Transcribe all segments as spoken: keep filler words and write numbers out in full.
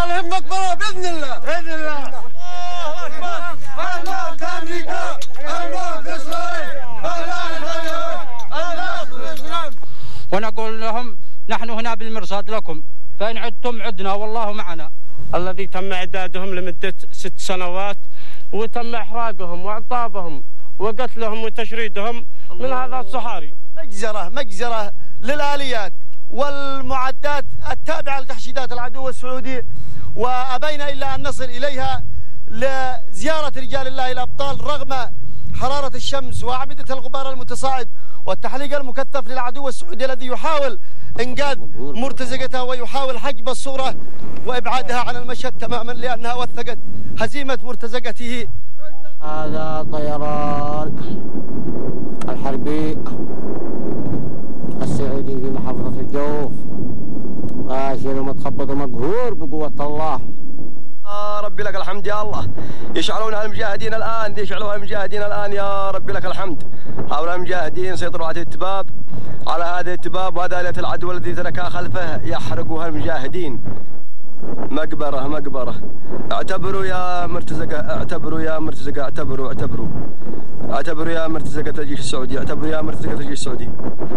الله لهم مقبرة بإذن الله بإذن الله. الله أكبر. الموت أمريكا، الموت إسرائيل، الإسلام. ونقول لهم نحن هنا بالمرصاد لكم، فإن عدتم عدنا والله معنا. الذي تم إعدادهم لمدة ست سنوات وتم إحراقهم وإعطابهم وقتلهم وتشريدهم من هذا الصحاري. مجزرة مجزرة للآليات والمعدات التابعة لتحشيدات العدو السعودي، وأبينا إلا أن نصل إليها لزيارة رجال الله الأبطال رغم حرارة الشمس وأعمدة الغبار المتصاعد والتحليق المكثف للعدو السعودي الذي يحاول إنقاذ مرتزقتها ويحاول حجب الصورة وإبعادها عن المشهد تماما لأنها وثقت هزيمة مرتزقته. هذا طيران الحربي السعودي في محافظة الجوف غاشر ومتخبط ومقهور بقوة الله. يا ربي لك الحمد يا الله. يشعلونها المجاهدين الآن، يشعلوها المجاهدين الآن يا ربي لك الحمد. هؤلاء المجاهدين سيطروا على التباب، على هذه التباب وهذا آلية العدو الذي تركها خلفه يحرقها المجاهدين. مقبرة مقبرة. اعتبروا يا مرتزقة، اعتبروا يا مرتزقة، اعتبروا اعتبروا اعتبروا يا مرتزقة الجيش السعودي، اعتبروا يا مرتزقة الجيش السعودي.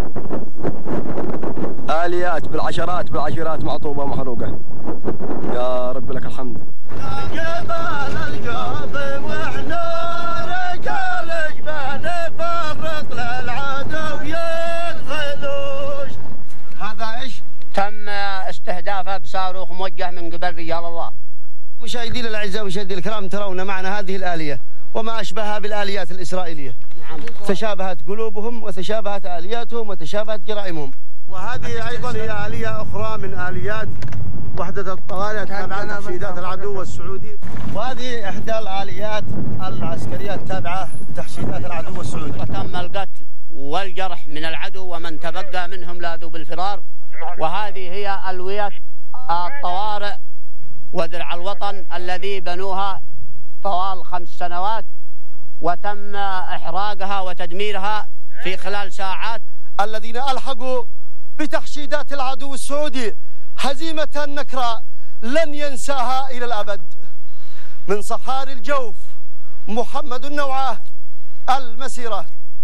آليات بالعشرات بالعشرات معطوبة ومحروقة. يا رب لك الحمد. جبال القاضي واحنا رجال جبال فرق للعدو يدخلوش. هذا ايش؟ تم استهدافه بصاروخ موجه من قبل رجال الله. مشاهدينا الاعزاء ومشاهدينا الكرام، ترون معنا هذه الآلية وما أشبهها بالآليات الإسرائيلية. نعم. تشابهت قلوبهم وتشابهت آلياتهم وتشابهت جرائمهم. وهذه أيضا هي آلية أخرى من آليات وحدة الطوارئ التابعة لتحشيدات العدو السعودي، وهذه إحدى الآليات العسكرية التابعة لتحشيدات العدو السعودي. وتم القتل والجرح من العدو ومن تبقى منهم لاذوا بالفرار. وهذه هي ألوية الطوارئ ودرع الوطن الذي بنوها طوال خمس سنوات وتم إحراقها وتدميرها في خلال ساعات. الذين ألحقوا بتحشيدات العدو السعودي هزيمة نكراء لن ينساها إلى الأبد. من صحاري الجوف محمد النوعة، المسيرة.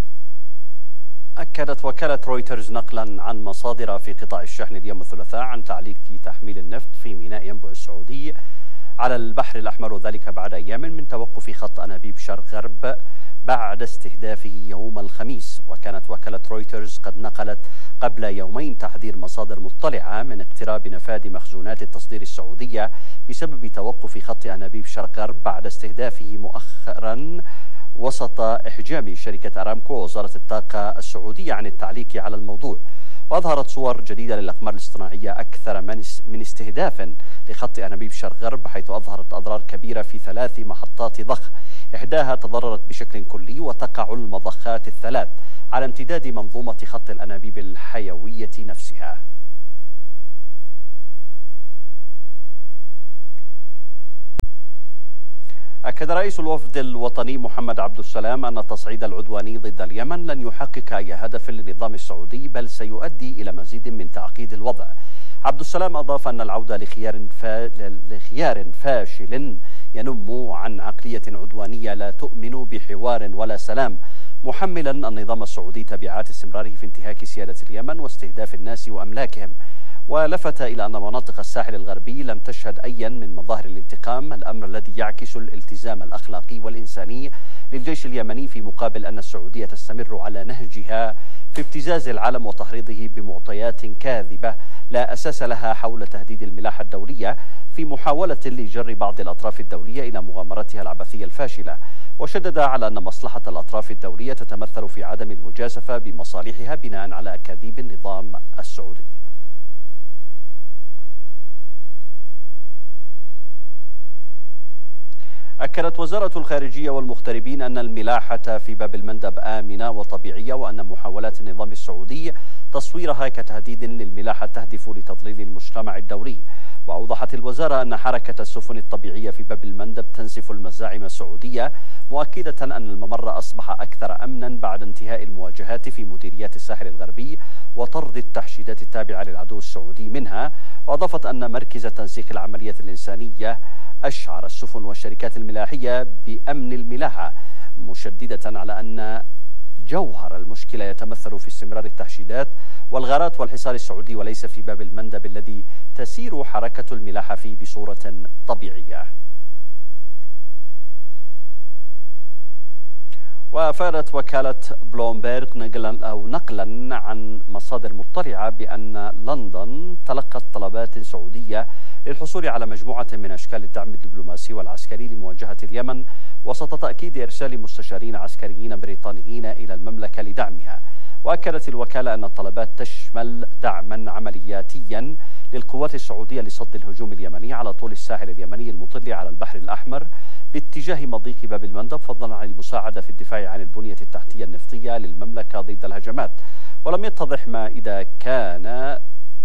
أكدت وكالة رويترز نقلا عن مصادر في قطاع الشحن اليوم الثلاثاء عن تعليق تحميل النفط في ميناء ينبع السعودي على البحر الأحمر، وذلك بعد أيام من توقف خط أنابيب شرق غرب بعد استهدافه يوم الخميس. وكانت وكالة رويترز قد نقلت قبل يومين تحذير مصادر مطلعة من اقتراب نفاذ مخزونات التصدير السعودية بسبب توقف خط أنابيب شرق غرب بعد استهدافه مؤخرا وسط إحجام شركة أرامكو ووزارة الطاقة السعودية عن التعليق على الموضوع. وأظهرت صور جديدة للأقمار الاصطناعية أكثر من استهداف لخط أنابيب شرق غرب، حيث أظهرت أضرار كبيرة في ثلاث محطات ضخ، إحداها تضررت بشكل كلي وتقع المضخات الثلاث على امتداد منظومة خط الأنابيب الحيوية نفسها. أكد رئيس الوفد الوطني محمد عبد السلام أن التصعيد العدواني ضد اليمن لن يحقق أي هدف للنظام السعودي، بل سيؤدي إلى مزيد من تعقيد الوضع. عبد السلام أضاف أن العودة لخيار, فا... لخيار فاشل ينم عن عقلية عدوانية لا تؤمن بحوار ولا سلام، محملا النظام السعودي تبعات استمراره في انتهاك سيادة اليمن واستهداف الناس وأملاكهم. ولفت إلى أن مناطق الساحل الغربي لم تشهد أيا من مظاهر الانتقام، الأمر الذي يعكس الالتزام الأخلاقي والإنساني للجيش اليمني، في مقابل أن السعودية تستمر على نهجها في ابتزاز العالم وتحريضه بمعطيات كاذبة لا أساس لها حول تهديد الملاحة الدولية، في محاولة لجر بعض الأطراف الدولية إلى مغامرتها العبثية الفاشلة. وشدد على أن مصلحة الأطراف الدولية تتمثل في عدم المجازفة بمصالحها بناء على أكاذيب النظام السعودي. أكدت وزارة الخارجية والمغتربين أن الملاحة في باب المندب آمنة وطبيعية، وأن محاولات النظام السعودي تصويرها كتهديد للملاحة تهدف لتضليل المجتمع الدولي. وأوضحت الوزارة أن حركة السفن الطبيعية في باب المندب تنسف المزاعم السعودية مؤكدة أن الممر أصبح أكثر أمنا بعد انتهاء المواجهات في مديريات الساحل الغربي وطرد التحشيدات التابعة للعدو السعودي منها. وأضافت أن مركز تنسيق العمليات الإنسانية أشعر السفن والشركات الملاحية بأمن الملاحة، مشددة على أن جوهر المشكلة يتمثل في استمرار التحشيدات والغارات والحصار السعودي وليس في باب المندب الذي تسير حركة الملاحة فيه بصورة طبيعية. وأفادت وكالة بلومبيرغ نقلا أو نقلا عن مصادر مطلعة بأن لندن تلقت طلبات سعودية للحصول على مجموعة من أشكال الدعم الدبلوماسي والعسكري لمواجهة اليمن وسط تأكيد إرسال مستشارين عسكريين بريطانيين إلى المملكة لدعمها. وأكدت الوكالة أن الطلبات تشمل دعما عملياتيا للقوات السعودية لصد الهجوم اليمني على طول الساحل اليمني المطل على البحر الأحمر باتجاه مضيق باب المندب، فضلا عن المساعدة في الدفاع عن البنية التحتية النفطية للمملكة ضد الهجمات. ولم يتضح ما إذا كان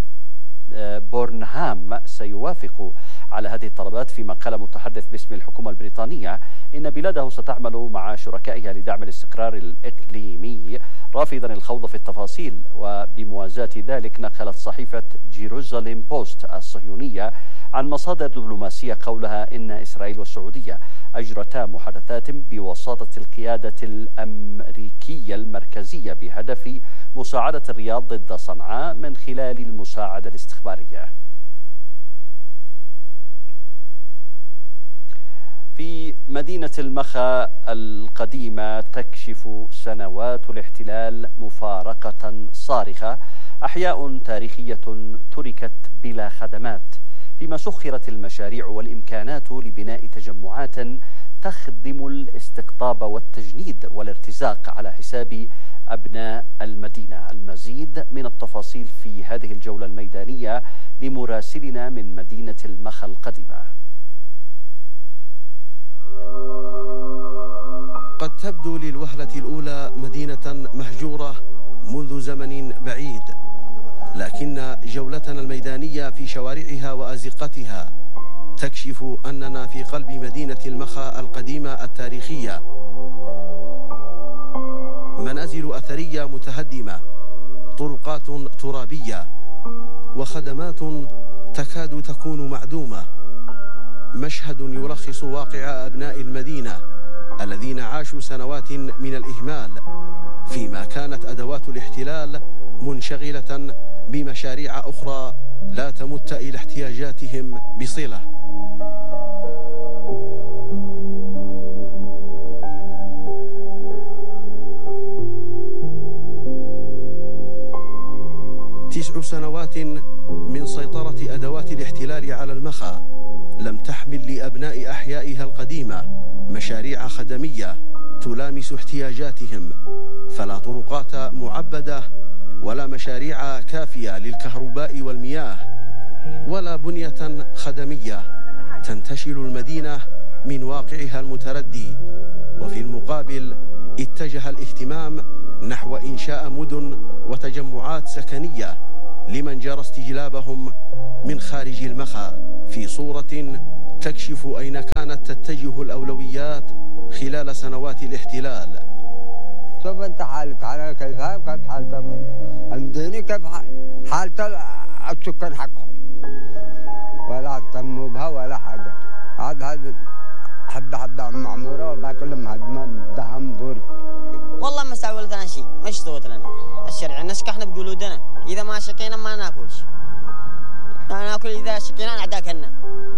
بورنهام سيوافق على هذه الطلبات، فيما قال متحدث باسم الحكومة البريطانية إن بلاده ستعمل مع شركائها لدعم الاستقرار الإقليمي، رافضا الخوض في التفاصيل. وبموازاة ذلك نقلت صحيفة جيروزاليم بوست الصهيونية عن مصادر دبلوماسية قولها إن إسرائيل والسعودية أجرتا محادثات بوساطة القيادة الأمريكية المركزية بهدف مساعدة الرياض ضد صنعاء من خلال المساعدة الاستخبارية. في مدينة المخا القديمة تكشف سنوات الاحتلال مفارقة صارخة، أحياء تاريخية تركت بلا خدمات، فيما سخرت المشاريع والإمكانات لبناء تجمعات تخدم الاستقطاب والتجنيد والارتزاق على حساب أبناء المدينة. المزيد من التفاصيل في هذه الجولة الميدانية لمراسلنا من مدينة المخا القديمة. قد تبدو للوهلة الأولى مدينة مهجورة منذ زمن بعيد، لكن جولتنا الميدانية في شوارعها وأزقتها تكشف أننا في قلب مدينة المخا القديمة التاريخية. منازل أثرية متهدمة، طرقات ترابية، وخدمات تكاد تكون معدومة. مشهد يلخص واقع أبناء المدينة الذين عاشوا سنوات من الإهمال، فيما كانت أدوات الاحتلال منشغلة بمشاريع أخرى لا تمت إلى احتياجاتهم بصلة. تسع سنوات من سيطرة أدوات الاحتلال على المخا لم تحمل لأبناء أحيائها القديمة مشاريع خدمية تلامس احتياجاتهم، فلا طرقات معبدة ولا مشاريع كافية للكهرباء والمياه ولا بنية خدمية تنتشل المدينة من واقعها المتردي. وفي المقابل اتجه الاهتمام نحو إنشاء مدن وتجمعات سكنية لمن جرى استجلابهم من خارج المخا، في صورة تكشف أين كانت تتجه الأولويات خلال سنوات الاحتلال. شوف انت حالك على كيف كيف حالة المدينة، كيف حالة السكان حقهم، ولا اهتموا بها ولا حاجة. هذا هذا حبة حبة معمورة والباقي كلهم مهدمة دعم برج. والله ما سوت لنا شيء، ايش سوت لنا؟ الشرع الناس احنا بقولودنا إذا ما شكينا ما ناكلش، ناكل إذا شكينا نعداك لنا.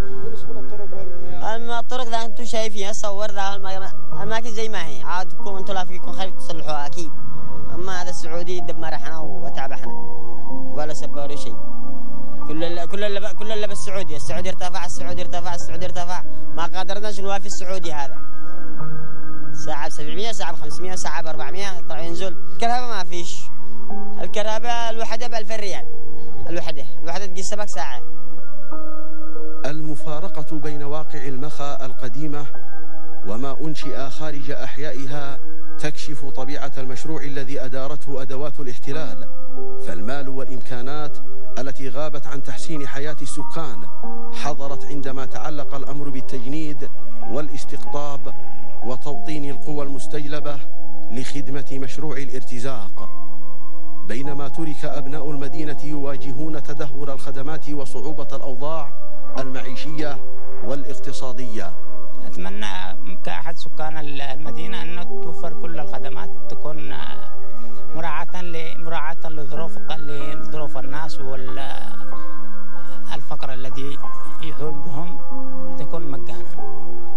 الطرق ذا انتم شايفينها، صور ذا الأماكن زي ما هي، عادكم انتم لا فيكم خير تصلحوها أكيد. أما هذا السعودي دمر احنا وتعب احنا ولا سباروا شيء. كل ال كل ال كل اللي بالسعودي، السعودي ارتفع، السعودي ارتفع، السعودي ارتفع، ما قدرناش نوافي السعودي هذا. ساعة بسبعمية، ساعة بخمسمية، ساعة بأربعمية، يطلع ينزل. الكهرباء ما فيش، الكهرباء الوحدة بألف ريال، الوحدة الوحدة تجي سبع ساعة. المفارقة بين واقع المخا القديمة وما أنشئ خارج أحيائها تكشف طبيعة المشروع الذي أدارته أدوات الاحتلال، فالمال والإمكانات التي غابت عن تحسين حياة السكان حضرت عندما تعلق الأمر بالتجنيد والاستقطاب وطرد توطين القوى المستجلبة لخدمة مشروع الارتزاق، بينما ترك أبناء المدينة يواجهون تدهور الخدمات وصعوبة الأوضاع المعيشية والاقتصادية. أتمنى كأحد سكان المدينة أن توفر كل الخدمات، تكون مراعاة لمراعاة لظروف لظروف الناس والفقر الذي يحول بهم تكون مجانا.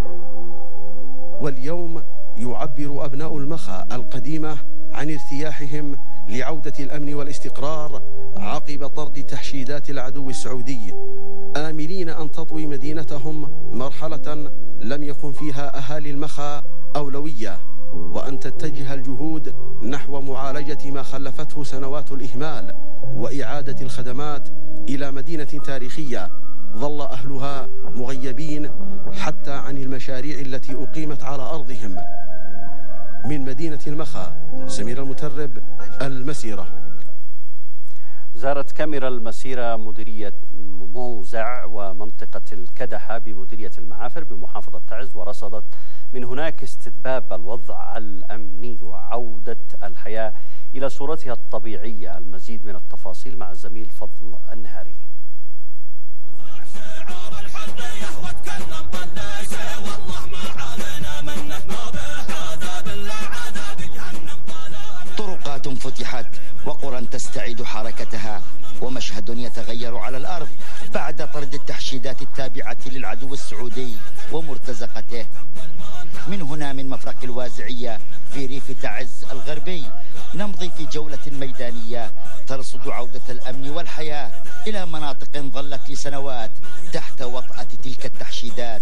واليوم يعبر أبناء المخا القديمة عن ارتياحهم لعودة الأمن والاستقرار عقب طرد تحشيدات العدو السعودي، آملين أن تطوي مدينتهم مرحلة لم يكن فيها أهالي المخا أولوية، وأن تتجه الجهود نحو معالجة ما خلفته سنوات الإهمال وإعادة الخدمات إلى مدينة تاريخية ظل أهلها مغيبين حتى عن المشاريع التي أقيمت على أرضهم. من مدينة المخا، سمير المترب، المسيرة. زارت كاميرا المسيرة مديرية موزع ومنطقة الكدحة بمديرية المعافر بمحافظة تعز، ورصدت من هناك استتباب الوضع الأمني وعودة الحياة إلى صورتها الطبيعية. المزيد من التفاصيل مع الزميل فضل النهاري. طرقات فتحت وقرى تستعيد حركتها، ومشهد يتغير على الأرض بعد طرد التحشيدات التابعة للعدو السعودي ومرتزقته. من هنا من مفرق الوازعية في ريف تعز الغربي نمضي في جولة ميدانية ترصد عودة الأمن والحياة إلى مناطق ظلت لسنوات تحت وطأة تلك التحشيدات.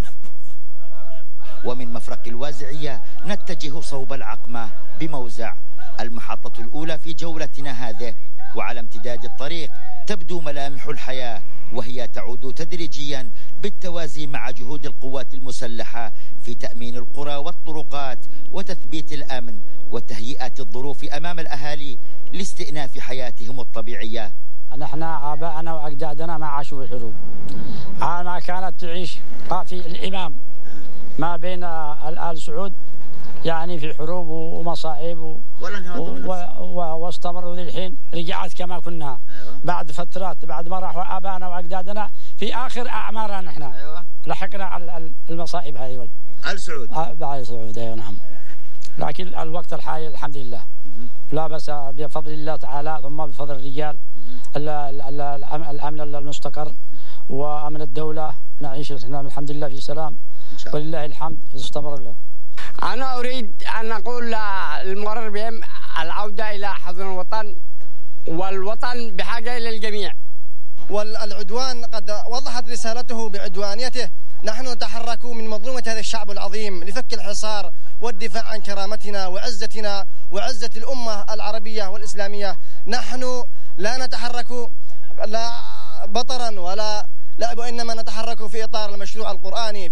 ومن مفرق الوازعية نتجه صوب العقمة بموزع، المحطة الأولى في جولتنا هذه، وعلى امتداد الطريق تبدو ملامح الحياة، وهي تعود تدريجيا بالتوازي مع جهود القوات المسلحة في تأمين القرى والطرقات وتثبيت الأمن وتهيئة الظروف أمام الأهالي لاستئناف حياتهم الطبيعية. نحن آباءنا وأجدادنا ما عاشوا الحروب، ما كانت تعيش في الإمام ما بين الآل سعود يعني في حروب ومصائب و... و... واستمروا للحين، رجعت كما كنا. أيوة. بعد فترات بعد ما راحوا آبائنا وأجدادنا في آخر أعمارنا نحن. أيوة. لحقنا المصائب هذه آل سعود. آل سعود أيوة نعم. لكن الوقت الحالي الحمد لله لا بس بفضل الله تعالى ثم بفضل الرجال الأمن المستقر وأمن الدولة نعيش الحمد لله في سلام ولله الحمد استمر له. أنا أريد أن أقول للمقرر بهم العودة إلى حضن الوطن، والوطن بحاجة إلى الجميع. والعدوان قد وضحت رسالته بعدوانيته. نحن نتحرك من منظومة هذا الشعب العظيم لفك الحصار والدفاع عن كرامتنا وعزتنا وعزة الأمة العربية والإسلامية. نحن لا نتحرك لا بطرا ولا لعب، وإنما نتحرك في إطار المشروع القرآني.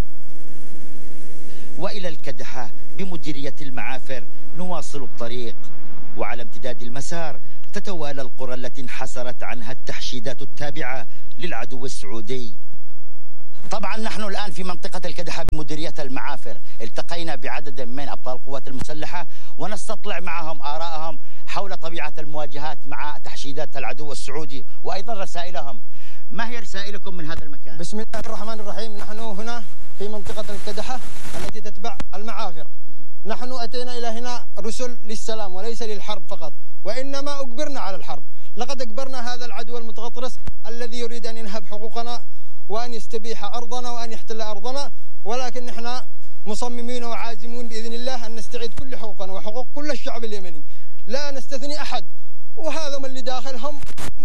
وإلى الكدحة بمديرية المعافر نواصل الطريق، وعلى امتداد المسار تتوالى القرى التي انحسرت عنها التحشيدات التابعة للعدو السعودي. طبعا نحن الآن في منطقة الكدحة بمديرية المعافر، التقينا بعدد من أبطال القوات المسلحة ونستطلع معهم آراءهم حول طبيعة المواجهات مع تحشيدات العدو السعودي وأيضا رسائلهم. ما هي رسائلكم من هذا المكان؟ بسم الله الرحمن الرحيم. نحن هنا في منطقة الكدحة التي تتبع المعافر. نحن أتينا إلى هنا رسل للسلام وليس للحرب فقط، وإنما أجبرنا على الحرب. لقد أجبرنا هذا العدو المتغطرس الذي يريد أن ينهب حقوقنا وأن يستبيح أرضنا وأن يحتل أرضنا، ولكن نحن مصممين وعازمون بإذن الله أن نستعيد كل حقوقنا وحقوق كل الشعب اليمني، لا نستثني أحد. وهذا من اللي داخلهم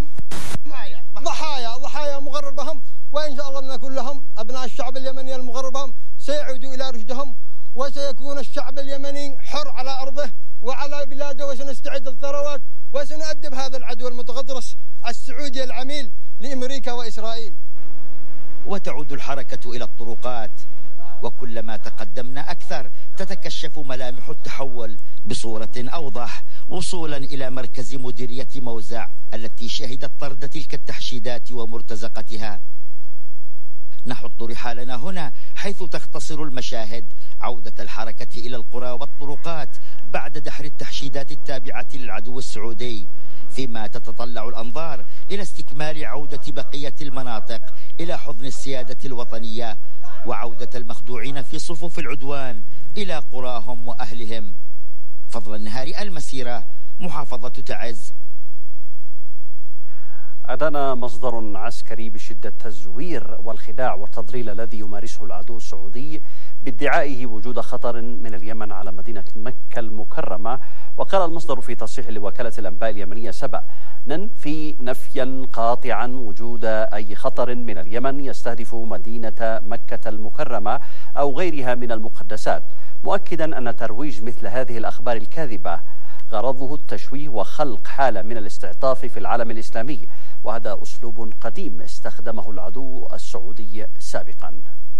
ضحايا ضحايا مغرر بهم، وإن شاء الله نكون لهم أبناء الشعب اليمني المغرر بهم سيعودوا إلى رشدهم، وسيكون الشعب اليمني حر على أرضه وعلى بلاده، وسنستعد الثروات وسنؤدب هذا العدو المتغطرس السعودي العميل لأمريكا وإسرائيل. وتعود الحركة إلى الطرقات، وكلما تقدمنا أكثر تتكشف ملامح التحول بصورة أوضح، وصولا إلى مركز مديرية موزع التي شهدت طرد تلك التحشيدات ومرتزقتها. نحط رحالنا هنا حيث تختصر المشاهد عودة الحركة إلى القرى والطرقات بعد دحر التحشيدات التابعة للعدو السعودي، فيما تتطلع الأنظار إلى استكمال عودة بقية المناطق إلى حضن السيادة الوطنية وعودة المخدوعين في صفوف العدوان إلى قراهم وأهلهم. فضل النهار المسيرة، محافظة تعز. أدان مصدر عسكري بشدة التزوير والخداع والتضليل الذي يمارسه العدو السعودي بادعائه وجود خطر من اليمن على مدينة مكة المكرمة. وقال المصدر في تصريح لوكالة الأنباء اليمنية سبأ في نفيا قاطعا وجود أي خطر من اليمن يستهدف مدينة مكة المكرمة أو غيرها من المقدسات، مؤكدا أن ترويج مثل هذه الأخبار الكاذبة غرضه التشويه وخلق حالة من الاستعطاف في العالم الإسلامي، وهذا أسلوب قديم استخدمه العدو السعودي سابقا.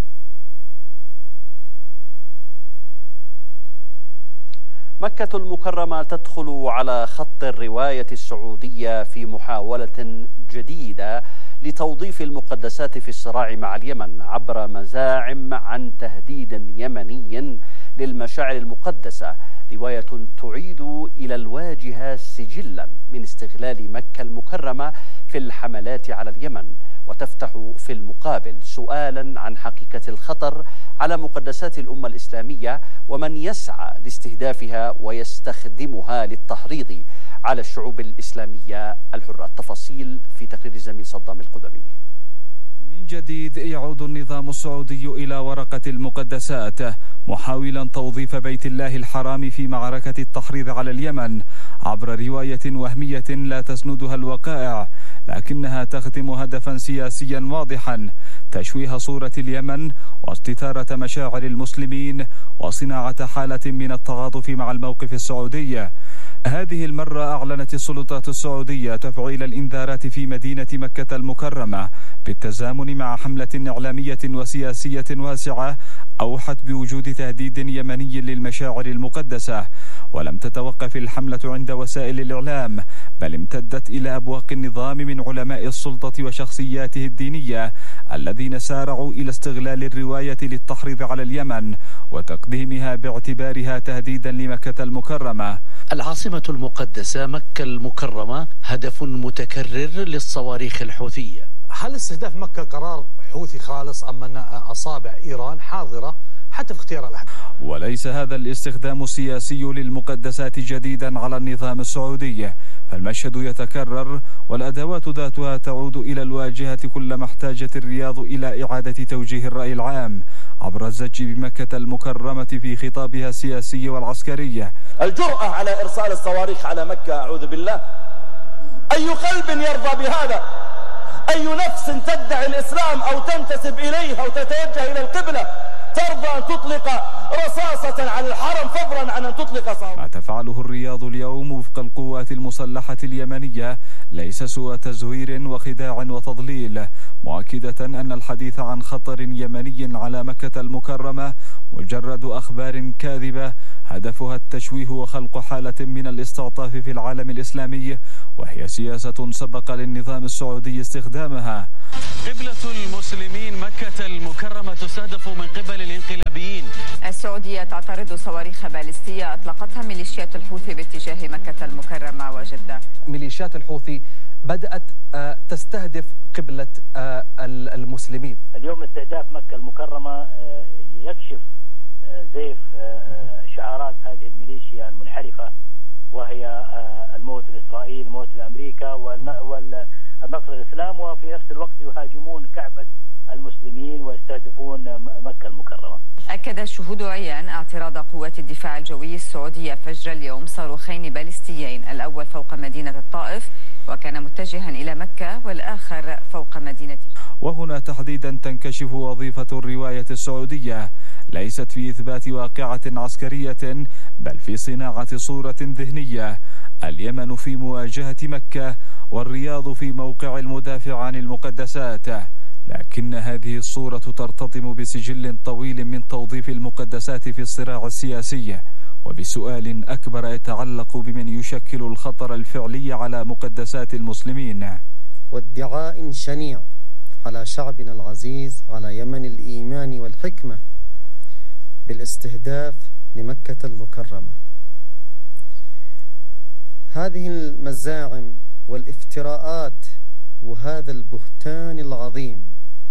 مكة المكرمة تدخل على خط الرواية السعودية في محاولة جديدة لتوظيف المقدسات في الصراع مع اليمن عبر مزاعم عن تهديد يمني للمشاعر المقدسة، رواية تعيد إلى الواجهة سجلا من استغلال مكة المكرمة في الحملات على اليمن، وتفتح في المقابل سؤالا عن حقيقة الخطر على مقدسات الأمة الإسلامية ومن يسعى لاستهدافها ويستخدمها للتحريض على الشعوب الإسلامية الحرة. التفاصيل في تقرير الزميل صدام القدمي. من جديد يعود النظام السعودي إلى ورقة المقدسات محاولا توظيف بيت الله الحرام في معركة التحريض على اليمن عبر رواية وهمية لا تسندها الوقائع، لكنها تخدم هدفا سياسيا واضحا: تشويه صورة اليمن واستثارة مشاعر المسلمين وصناعة حالة من التعاطف مع الموقف السعودي. هذه المرة أعلنت السلطات السعودية تفعيل الإنذارات في مدينة مكة المكرمة بالتزامن مع حملة إعلامية وسياسية واسعة أوحت بوجود تهديد يمني للمشاعر المقدسة. ولم تتوقف الحملة عند وسائل الإعلام، بل امتدت إلى أبواق النظام من علماء السلطة وشخصياته الدينية الذين سارعوا إلى استغلال الرواية للتحريض على اليمن وتقديمها باعتبارها تهديدا لمكة المكرمة. العاصمة المقدسة مكة المكرمة هدف متكرر للصواريخ الحوثية. هل استهداف مكة قرار حوثي خالص أم أن أصابع إيران حاضرة حتى في اختيار الأهداف؟ وليس هذا الاستخدام السياسي للمقدسات جديدا على النظام السعودي، فالمشهد يتكرر والأدوات ذاتها تعود إلى الواجهة كلما احتاجت الرياض إلى إعادة توجيه الرأي العام عبر الزج بمكة المكرمة في خطابها السياسي والعسكري. الجرأة على إرسال الصواريخ على مكة، أعوذ بالله. أي قلب يرضى بهذا؟ أي نفس تدعي الإسلام أو تنتسب إليه أو تتوجه إلى القبلة ترضى أن تطلق رصاصة على الحرم فضلا عن أن تطلق صواريخ؟ ما تفعله الرياض اليوم وفق القوات المسلحة اليمنية ليس سوى تزوير وخداع وتضليل، مؤكدة أن الحديث عن خطر يمني على مكة المكرمة مجرد أخبار كاذبة هدفها التشويه وخلق حالة من الاستعطاف في العالم الإسلامي، وهي سياسة سبق للنظام السعودي استخدامها. قبلة المسلمين مكة المكرمة تستهدف من قبل الانقلابيين. السعودية تعترض صواريخ باليستية أطلقتها ميليشيات الحوثي باتجاه مكة المكرمة وجدة. ميليشيات الحوثي بدأت تستهدف قبلة المسلمين. اليوم استهداف مكة المكرمة يكشف زيف شعارات هذه الميليشيا المنحرفة، وهي الموت لإسرائيل، موت لأمريكا، والنصر للإسلام، وفي نفس الوقت يهاجمون كعبة المسلمين ويستهدفون مكة المكرمة. أكد الشهود عيان اعتراض قوات الدفاع الجوي السعودية فجر اليوم صاروخين باليستيين، الأول فوق مدينة الطائف وكان متجها إلى مكة، والآخر فوق مدينة. وهنا تحديدا تنكشف وظيفة الرواية السعودية، ليست في إثبات واقعة عسكرية بل في صناعة صورة ذهنية. اليمن في مواجهة مكة والرياض في موقع المدافع عن المقدسات، لكن هذه الصورة ترتطم بسجل طويل من توظيف المقدسات في الصراع السياسي، وبسؤال أكبر يتعلق بمن يشكل الخطر الفعلي على مقدسات المسلمين. وادعاء شنيع على شعبنا العزيز، على يمن الإيمان والحكمة، بالاستهداف لمكة المكرمة. هذه المزاعم والافتراءات وهذا البهتان العظيم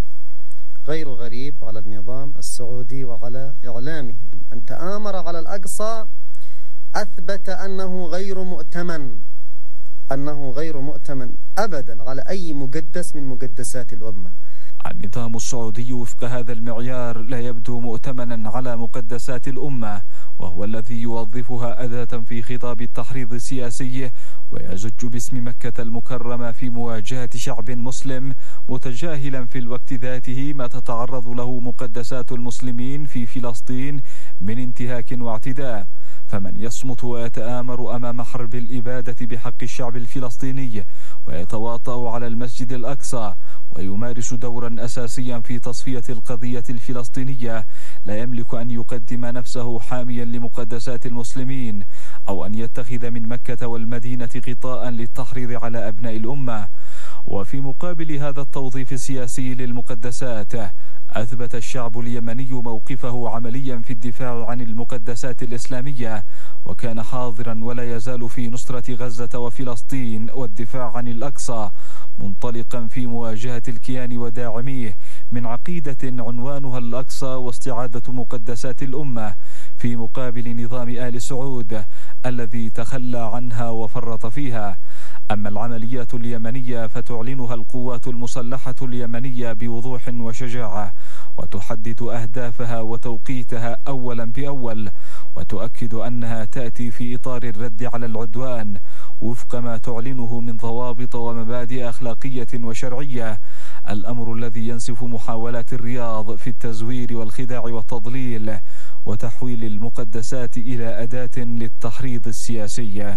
غير غريب على النظام السعودي وعلى إعلامه. أن تآمر على الأقصى أثبت أنه غير مؤتمن، أنه غير مؤتمن أبدا على أي مقدس من مقدسات الأمة. النظام السعودي وفق هذا المعيار لا يبدو مؤتمنا على مقدسات الأمة، وهو الذي يوظفها أداة في خطاب التحريض السياسي، ويزج باسم مكة المكرمة في مواجهة شعب مسلم، متجاهلا في الوقت ذاته ما تتعرض له مقدسات المسلمين في فلسطين من انتهاك واعتداء. فمن يصمت ويتآمر أمام حرب الإبادة بحق الشعب الفلسطيني ويتواطأ على المسجد الأقصى ويمارس دورا أساسيا في تصفية القضية الفلسطينية لا يملك أن يقدم نفسه حاميا لمقدسات المسلمين، أو أن يتخذ من مكة والمدينة غطاء للتحريض على أبناء الأمة. وفي مقابل هذا التوظيف السياسي للمقدسات، أثبت الشعب اليمني موقفه عمليا في الدفاع عن المقدسات الإسلامية، وكان حاضرا ولا يزال في نصرة غزة وفلسطين والدفاع عن الأقصى، منطلقا في مواجهة الكيان وداعميه من عقيدة عنوانها الأقصى واستعادة مقدسات الأمة، في مقابل نظام آل سعود الذي تخلى عنها وفرط فيها. أما العمليات اليمنية فتعلنها القوات المسلحة اليمنية بوضوح وشجاعة، وتحدد أهدافها وتوقيتها أولا بأول، وتؤكد أنها تأتي في إطار الرد على العدوان وفق ما تعلنه من ضوابط ومبادئ أخلاقية وشرعية، الأمر الذي ينسف محاولات الرياض في التزوير والخداع والتضليل وتحويل المقدسات إلى أداة للتحريض السياسي.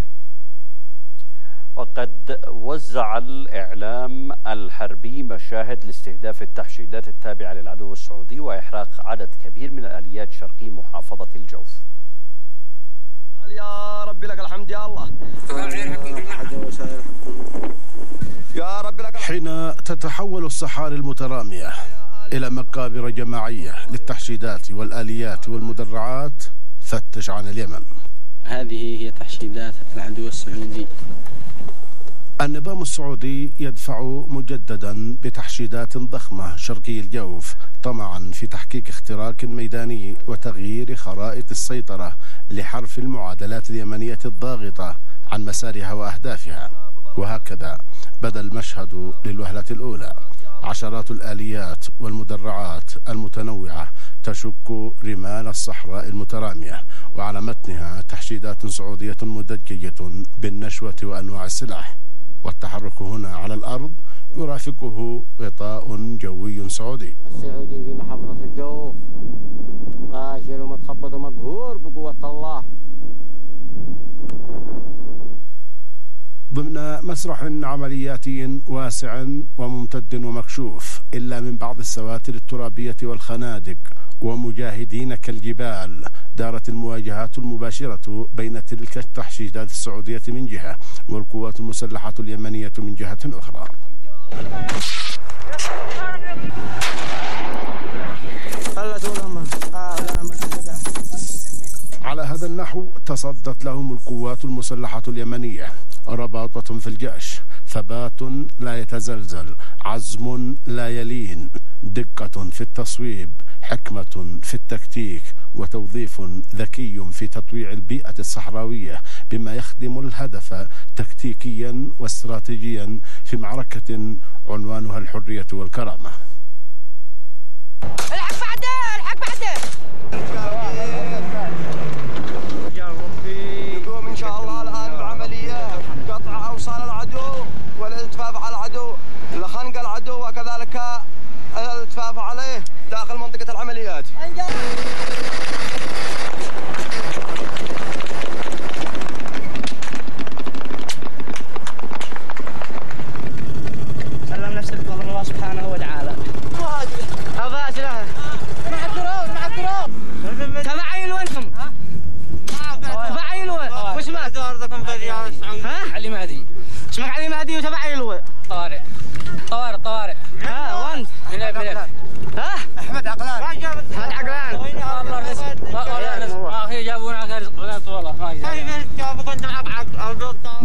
وقد وزع الإعلام الحربي مشاهد لاستهداف التحشيدات التابعة للعدو السعودي وإحراق عدد كبير من الآليات شرقي محافظة الجوف. يا رب لك الحمد يا الله. يا رب لك. حين تتحول الصحاري المترامية إلى مقابر جماعية للتحشيدات والآليات والمدرعات، فتش عن اليمن. هذه هي تحشيدات العدو السعودي. النظام السعودي يدفع مجددا بتحشيدات ضخمة شرقي الجوف، طمعا في تحقيق اختراق ميداني وتغيير خرائط السيطرة لحرف المعادلات اليمنية الضاغطة عن مسارها وأهدافها. وهكذا بدا المشهد للوهلة الأولى، عشرات الآليات والمدرعات المتنوعة تشك رمال الصحراء المترامية، وعلى متنها تحشيدات سعودية مدججة بالنشوة وأنواع السلاح. والتحرك هنا على الأرض يرافقه غطاء جوي سعودي. السعودي في محافظة الجوف فاشل ومتخبط ومقهور بقوة الله. ضمن مسرح عملياتي واسع وممتد ومكشوف، إلا من بعض السواتر الترابية والخنادق ومجاهدين كالجبال، دارت المواجهات المباشرة بين تلك التحشيدات السعودية من جهة والقوات المسلحة اليمنية من جهة أخرى. على هذا النحو تصدت لهم القوات المسلحة اليمنية، رباطة في الجأش، ثبات لا يتزلزل، عزم لا يلين، دقة في التصويب، حكمة في التكتيك، وتوظيف ذكي في تطويع البيئة الصحراوية بما يخدم الهدف تكتيكيا واستراتيجيا في معركة عنوانها الحرية والكرامة. الحق بعده الحق بعده. نقوم إن شاء الله الآن بعملية قطع أوصال العدو والالتفاف على العدو، لخنق العدو وكذلك الالتفاف عليه داخل منطقة العمليات. سلم نفسك بفضل الله سبحانه وتعالى. أضاءت لها مع الدرون مع الدرون. تبعين وانتم؟ تبعين وش اسمك؟ ها؟ علي مهدي. اسمك علي مهدي وتبعين وين؟ طوارئ. طوارئ طوارئ. ها وانت؟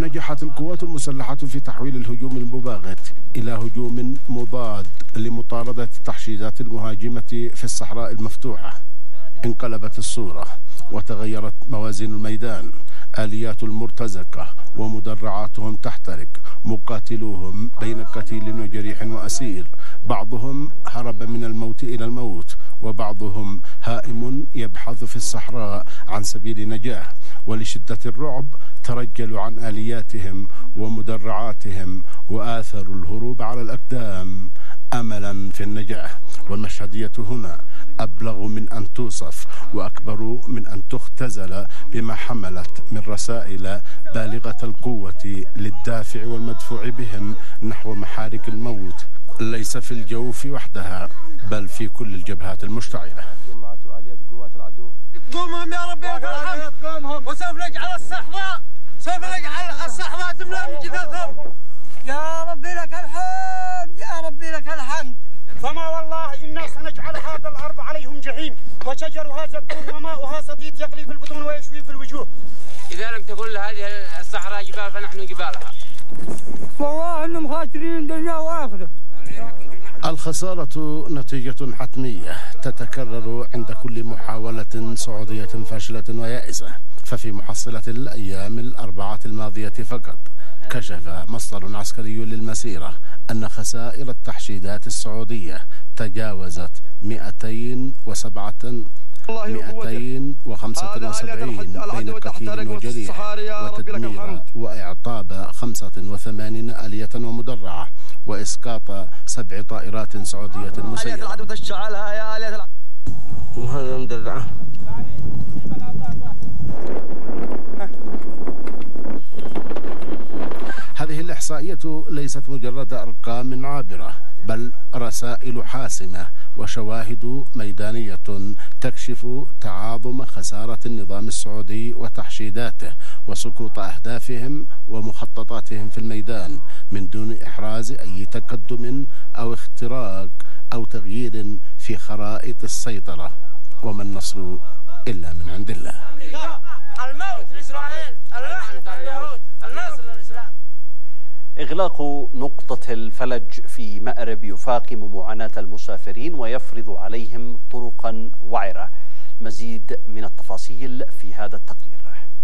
ونجحت القوات المسلحة في تحويل الهجوم المباغت إلى هجوم مضاد لمطاردة التحشيدات المهاجمة في الصحراء المفتوحة. انقلبت الصورة وتغيرت موازين الميدان، آليات المرتزقة ومدرعاتهم تحترق، مقاتلوهم بين قتيل وجريح وأسير، بعضهم هرب من الموت إلى الموت وبعضهم هائم يبحث في الصحراء عن سبيل نجاة. ولشدة الرعب ترجلوا عن آلياتهم ومدرعاتهم وآثروا الهروب على الأقدام أملا في النجاة. والمشهدية هنا أبلغ من أن توصف وأكبر من أن تختزل بما حملت من رسائل بالغة القوة للدافع والمدفوع بهم نحو محارك الموت، ليس في الجوف وحدها بل في كل الجبهات المشتعلة. قومهم يا ربي لك الحمد، وسوف نجعل الصحراء سوف نجعل الصحراء تملأ من جثثهم. يا ربي لك الحمد، يا ربي لك الحمد. فما والله إنا سنجعل هذا الأرض عليهم جحيم، وشجرها زقوم وماؤها صديد يغلي في البطون ويشوي في الوجوه. إذا لم تكن هذه الصحراء جبال فنحن جبالها. والله إنهم خاسرين دنيا وآخرة. الخسارة نتيجة حتمية تتكرر عند كل محاولة سعودية فاشلة ويائسة. ففي محصلة الأيام الأربعة الماضية فقط كشف مصدر عسكري للمسيرة أن خسائر التحشيدات السعودية تجاوزت مئتين وسبعة مئتين وخمسة وسبعين بين قتيل وجريح وتدمير وإعطاب خمسة وثمانين آلية ومدرعة وإسقاط سبع طائرات سعودية مسيرة. آلية العدو تشعلها يا آلية العدو. وهذا مدرعة. هذه الإحصائية ليست مجرد أرقام عابرة بل رسائل حاسمة وشواهد ميدانية تكشف تعاظم خسارة النظام السعودي وتحشيداته وسقوط أهدافهم ومخططاتهم في الميدان من دون إحراز أي تقدم أو اختراق أو تغيير في خرائط السيطرة. وما النصر إلا من عند الله. الموت لإسرائيل، اللعنة على اليهود، النصر للإسلام. إغلاق نقطة الفلج في مأرب يفاقم معاناة المسافرين ويفرض عليهم طرقا وعرة. مزيد من التفاصيل في هذا التقرير.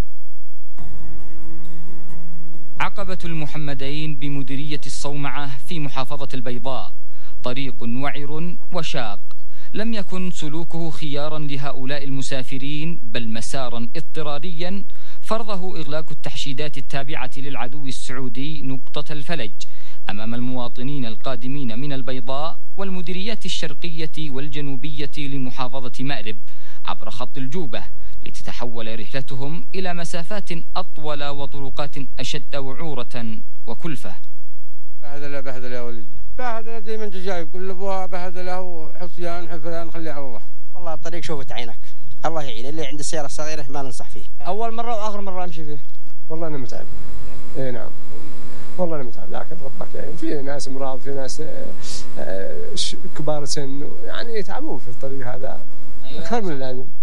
عقبة المحمدين بمديرية الصومعة في محافظة البيضاء طريق وعر وشاق، لم يكن سلوكه خيارا لهؤلاء المسافرين بل مسارا اضطراريا فرضه إغلاق التحشيدات التابعة للعدو السعودي نقطة الفلج أمام المواطنين القادمين من البيضاء والمديريات الشرقية والجنوبية لمحافظة مأرب عبر خط الجوبة، لتتحول رحلتهم إلى مسافات أطول وطرقات أشد وعورة وكلفة. بهدله بهدله يا وليد، بهدله زي ما انت شايف، كل ابوها بهدله وحصيان حفران، خليها على الله. والله الطريق شوفت عينك، الله يعين اللي عند السيارة الصغيرة ما ننصح فيه. أول مرة وآخر مرة أمشي فيه. والله أنا متعب. إيه نعم. والله أنا متعب، لكن ربك يعني في ناس امراض، في ناس كبار سن يعني يتعبون في الطريق هذا أكثر من اللازم.